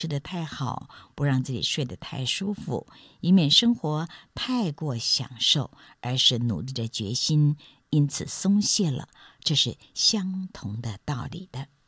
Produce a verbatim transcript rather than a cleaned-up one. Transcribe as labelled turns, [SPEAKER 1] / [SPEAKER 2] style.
[SPEAKER 1] 吃得太好，不让自己睡得太舒服，以免生活太过享受，而是努力的决心因此松懈了，这是相同的道理的。